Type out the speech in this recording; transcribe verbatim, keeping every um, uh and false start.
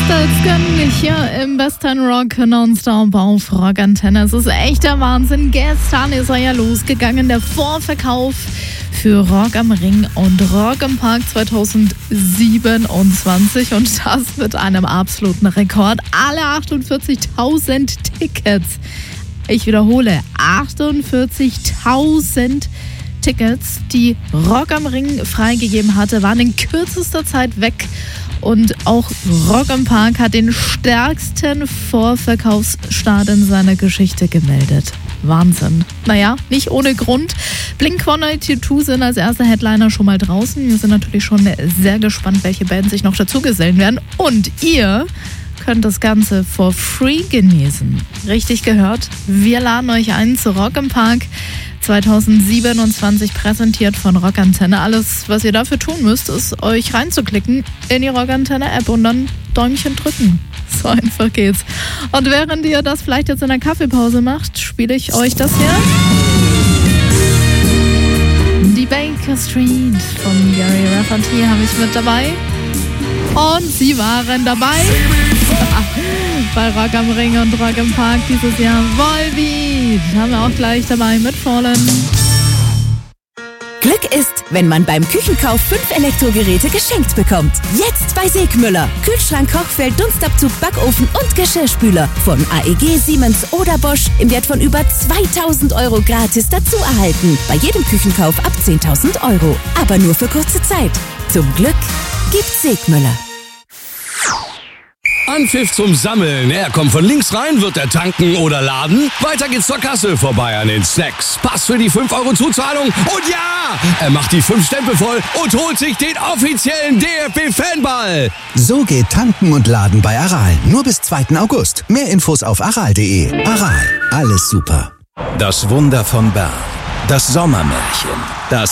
Stolz gönnen hier im Western Rock Nonstop auf Rockantenne. Es ist echt der Wahnsinn. Gestern ist er ja losgegangen, der Vorverkauf für Rock am Ring und Rock im Park zwanzig siebenundzwanzig und das mit einem absoluten Rekord. Alle achtundvierzigtausend Tickets. Ich wiederhole, achtundvierzigtausend Tickets, die Rock am Ring freigegeben hatte, waren in kürzester Zeit weg. Und auch Rock im Park hat den stärksten Vorverkaufsstart in seiner Geschichte gemeldet. Wahnsinn. Naja, nicht ohne Grund. Blink one eighty-two sind als erster Headliner schon mal draußen. Wir sind natürlich schon sehr gespannt, welche Bands sich noch dazugesellen werden. Und ihr könnt das Ganze for free genießen. Richtig gehört. Wir laden euch ein zu Rock im Park zwanzig siebenundzwanzig, präsentiert von Rockantenne. Alles, was ihr dafür tun müsst, ist euch reinzuklicken in die Rockantenne-App und dann Däumchen drücken. So einfach geht's. Und während ihr das vielleicht jetzt in der Kaffeepause macht, spiele ich euch das hier. Die Baker Street von Gary Rafferty habe ich mit dabei. Und sie waren dabei bei Rock am Ring und Rock im Park dieses Jahr. Volbeat haben wir auch gleich dabei mit Fallen. Glück ist, wenn man beim Küchenkauf fünf Elektrogeräte geschenkt bekommt. Jetzt bei Segmüller. Kühlschrank, Kochfeld, Dunstabzug, Backofen und Geschirrspüler. Von A E G, Siemens oder Bosch im Wert von über zweitausend Euro gratis dazu erhalten. Bei jedem Küchenkauf ab zehntausend Euro. Aber nur für kurze Zeit. Zum Glück gibt's Segmüller. Anpfiff zum Sammeln. Er kommt von links rein, wird er tanken oder laden. Weiter geht's zur Kasse, vorbei an den Snacks. Pass für die fünf Euro Zuzahlung. Und ja, er macht die fünf Stempel voll und holt sich den offiziellen D F B-Fanball. So geht Tanken und Laden bei Aral. Nur bis zweiten August. Mehr Infos auf aral punkt de. Aral, alles super. Das Wunder von Bern. Das Sommermärchen. Das